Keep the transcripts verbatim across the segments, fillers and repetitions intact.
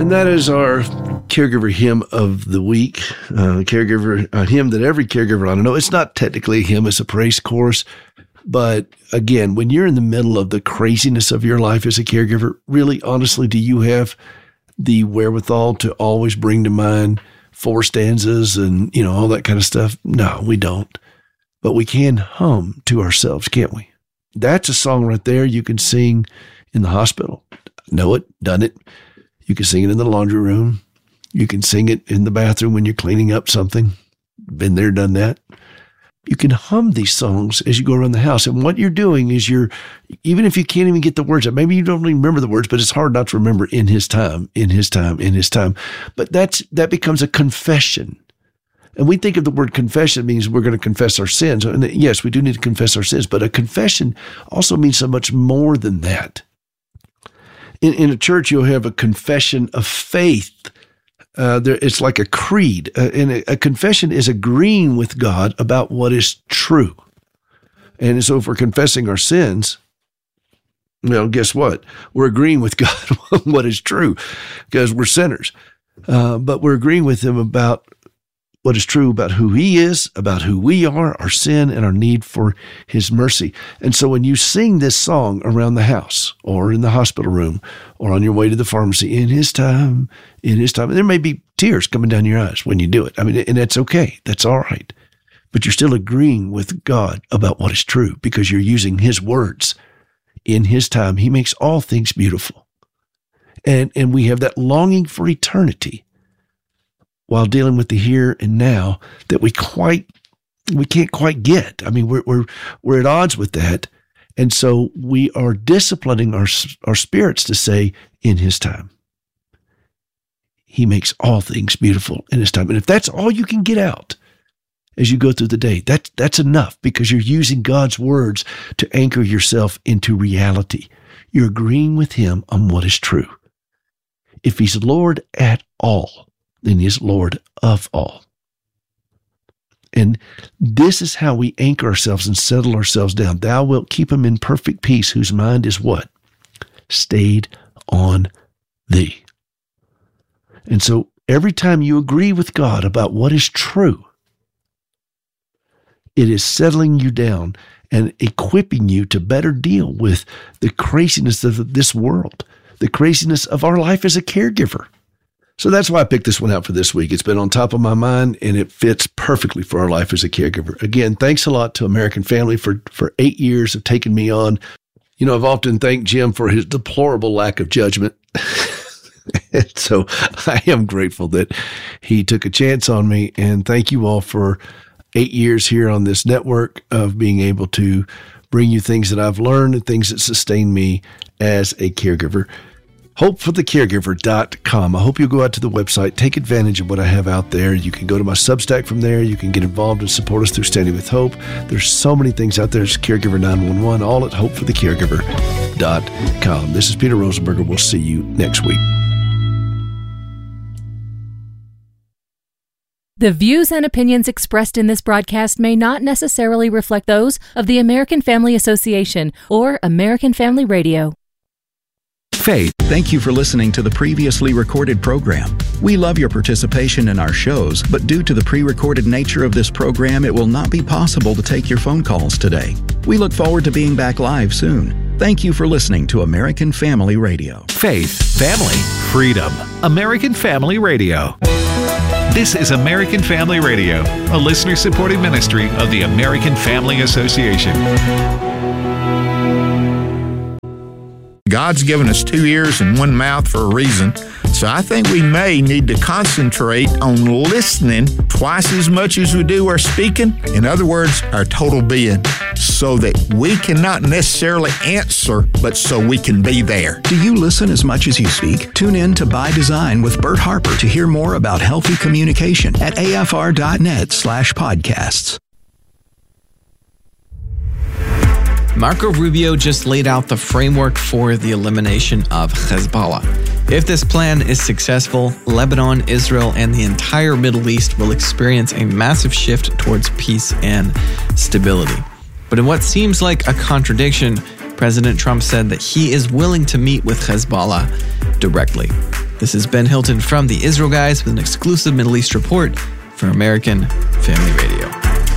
And that is our caregiver hymn of the week, uh, caregiver a hymn that every caregiver ought to know. It's not technically a hymn, it's a praise chorus. But again, when you're in the middle of the craziness of your life as a caregiver, really, honestly, do you have the wherewithal to always bring to mind four stanzas and, you know, all that kind of stuff? No, we don't. But we can hum to ourselves, can't we? That's a song right there you can sing in the hospital. Know it, done it. You can sing it in the laundry room. You can sing it in the bathroom when you're cleaning up something. Been there, done that. You can hum these songs as you go around the house. And what you're doing is you're, even if you can't even get the words out, maybe you don't really remember the words, but it's hard not to remember in his time, in his time, in his time. But that's, that becomes a confession. And we think of the word confession means we're going to confess our sins. And yes, we do need to confess our sins, but a confession also means so much more than that. In, in a church, you'll have a confession of faith. Uh, there, it's like a creed. Uh, and a, a confession is agreeing with God about what is true. And so if we're confessing our sins, well, guess what? We're agreeing with God on what is true because we're sinners. Uh, but we're agreeing with him about what is true about who he is, about who we are, our sin, and our need for his mercy. And so when you sing this song around the house or in the hospital room or on your way to the pharmacy, in his time, in his time, there may be tears coming down your eyes when you do it. I mean, and that's okay. That's all right. But you're still agreeing with God about what is true because you're using his words. In his time, he makes all things beautiful. And, and we have that longing for eternity while dealing with the here and now that we quite, we can't quite get. I mean, we're, we're, we're at odds with that. And so we are disciplining our, our spirits to say, in his time, he makes all things beautiful in his time. And if that's all you can get out as you go through the day, that, that's enough because you're using God's words to anchor yourself into reality. You're agreeing with him on what is true. If he's Lord at all, then he is Lord of all. And this is how we anchor ourselves and settle ourselves down. Thou wilt keep him in perfect peace, whose mind is what? Stayed on thee. And so every time you agree with God about what is true, it is settling you down and equipping you to better deal with the craziness of this world, the craziness of our life as a caregiver. So that's why I picked this one out for this week. It's been on top of my mind, and it fits perfectly for our life as a caregiver. Again, thanks a lot to American Family for, for eight years of taking me on. You know, I've often thanked Jim for his deplorable lack of judgment. So I am grateful that he took a chance on me, and thank you all for eight years here on this network of being able to bring you things that I've learned and things that sustain me as a caregiver. hope for the caregiver dot com. I hope you'll go out to the website, take advantage of what I have out there. You can go to my Substack from there. You can get involved and support us through Standing with Hope. There's so many things out there. It's Caregiver nine one one, all at hope for the caregiver dot com. This is Peter Rosenberger. We'll see you next week. The views and opinions expressed in this broadcast may not necessarily reflect those of the American Family Association or American Family Radio. Faith, thank you for listening to the previously recorded program. We love your participation in our shows, but due to the pre-recorded nature of this program, it will not be possible to take your phone calls today. We look forward to being back live soon. Thank you for listening to American Family Radio. Faith, family, freedom. American Family Radio. This is American Family Radio, a listener-supported ministry of the American Family Association. God's given us two ears and one mouth for a reason, so I think we may need to concentrate on listening twice as much as we do our speaking. In other words, our total being, so that we can not necessarily answer, but so we can be there. Do you listen as much as you speak? Tune in to By Design with Bert Harper to hear more about healthy communication at A F R dot net slash podcasts. Marco Rubio just laid out the framework for the elimination of Hezbollah. If this plan is successful, Lebanon, Israel, and the entire Middle East will experience a massive shift towards peace and stability. But in what seems like a contradiction, President Trump said that he is willing to meet with Hezbollah directly. This is Ben Hilton from the Israel Guys with an exclusive Middle East report for American Family Radio.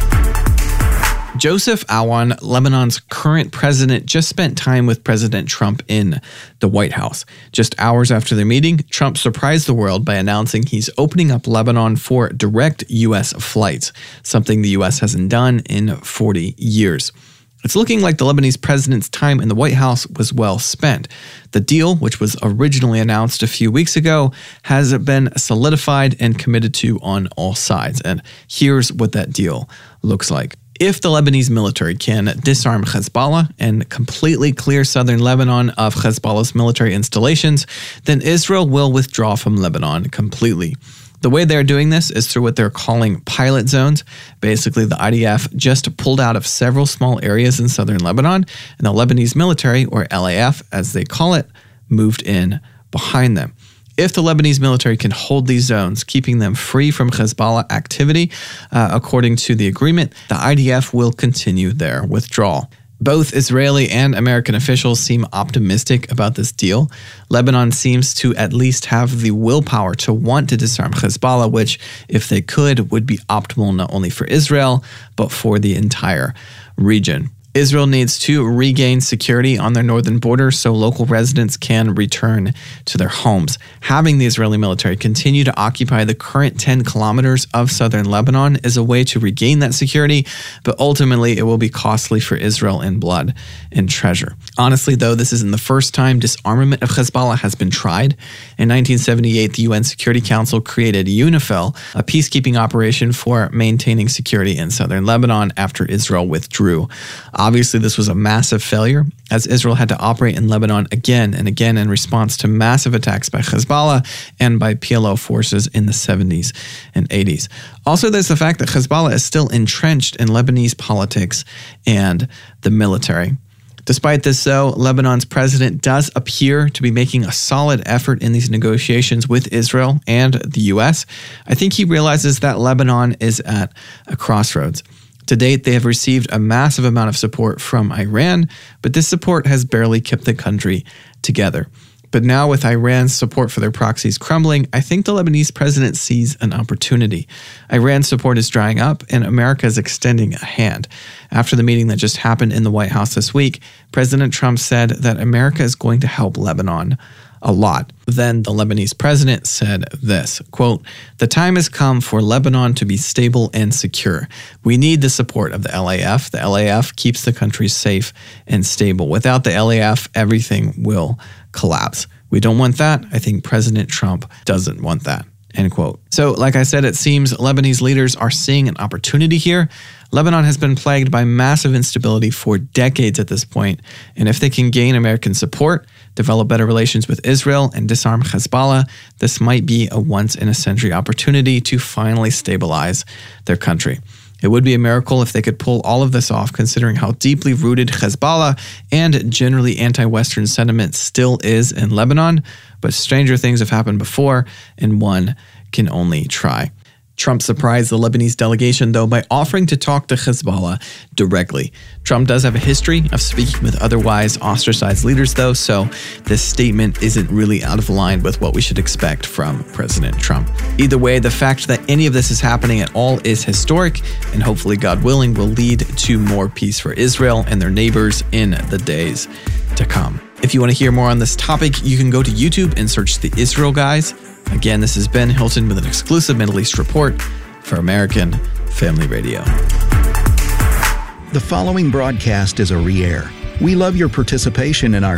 Joseph Aoun, Lebanon's current president, just spent time with President Trump in the White House. Just hours after their meeting, Trump surprised the world by announcing he's opening up Lebanon for direct U S flights, something the U S hasn't done in forty years. It's looking like the Lebanese president's time in the White House was well spent. The deal, which was originally announced a few weeks ago, has been solidified and committed to on all sides. And here's what that deal looks like. If the Lebanese military can disarm Hezbollah and completely clear southern Lebanon of Hezbollah's military installations, then Israel will withdraw from Lebanon completely. The way they're doing this is through what they're calling pilot zones. Basically, the I D F just pulled out of several small areas in southern Lebanon, and the Lebanese military, or L A F as they call it, moved in behind them. If the Lebanese military can hold these zones, keeping them free from Hezbollah activity, uh, according to the agreement, the I D F will continue their withdrawal. Both Israeli and American officials seem optimistic about this deal. Lebanon seems to at least have the willpower to want to disarm Hezbollah, which, if they could, would be optimal not only for Israel, but for the entire region. Israel needs to regain security on their northern border so local residents can return to their homes. Having the Israeli military continue to occupy the current ten kilometers of southern Lebanon is a way to regain that security, but ultimately it will be costly for Israel in blood and treasure. Honestly, though, this isn't the first time disarmament of Hezbollah has been tried. In nineteen seventy-eight, the U N Security Council created UNIFIL, a peacekeeping operation for maintaining security in southern Lebanon after Israel withdrew. Obviously, this was a massive failure, as Israel had to operate in Lebanon again and again in response to massive attacks by Hezbollah and by P L O forces in the seventies and eighties. Also, there's the fact that Hezbollah is still entrenched in Lebanese politics and the military. Despite this, though, Lebanon's president does appear to be making a solid effort in these negotiations with Israel and the U S. I think he realizes that Lebanon is at a crossroads. To date, they have received a massive amount of support from Iran, but this support has barely kept the country together. But now with Iran's support for their proxies crumbling, I think the Lebanese president sees an opportunity. Iran's support is drying up, and America is extending a hand. After the meeting that just happened in the White House this week, President Trump said that America is going to help Lebanon a lot. Then the Lebanese president said this, quote, "The time has come for Lebanon to be stable and secure. We need the support of the L A F. The L A F keeps the country safe and stable. Without the L A F, everything will collapse. We don't want that. I think President Trump doesn't want that." End quote. So, like I said, it seems Lebanese leaders are seeing an opportunity here. Lebanon has been plagued by massive instability for decades at this point, and if they can gain American support, develop better relations with Israel, and disarm Hezbollah, this might be a once-in-a-century opportunity to finally stabilize their country. It would be a miracle if they could pull all of this off, considering how deeply rooted Hezbollah and generally anti-Western sentiment still is in Lebanon, but stranger things have happened before, and one can only try. Trump surprised the Lebanese delegation, though, by offering to talk to Hezbollah directly. Trump does have a history of speaking with otherwise ostracized leaders, though, so this statement isn't really out of line with what we should expect from President Trump. Either way, the fact that any of this is happening at all is historic, and hopefully, God willing, will lead to more peace for Israel and their neighbors in the days to come. If you want to hear more on this topic, you can go to YouTube and search the Israel Guys. Again, this is Ben Hilton with an exclusive Middle East report for American Family Radio. The following broadcast is a re-air. We love your participation in our